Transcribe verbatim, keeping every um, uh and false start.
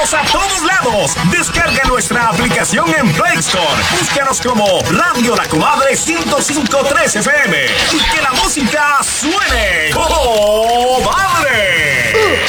Vamos a todos lados. Descarga nuestra aplicación en Play Store. Búscanos como Radio La Comadre ciento cinco punto tres F M. Y que la música